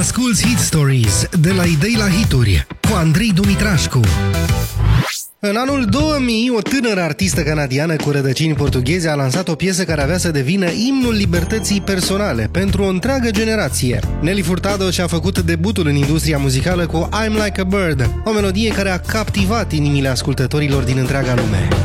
Asculți Hit Stories de la idei la hituri cu Andrei Dumitrașcu. În anul 2000, o tânără artistă canadiană cu rădăcini portugheze a lansat o piesă care avea să devină imnul libertății personale pentru o întreagă generație. Nelly Furtado și-a făcut debutul în industria muzicală cu I'm Like a Bird, o melodie care a captivat inimile ascultătorilor din întreaga lume.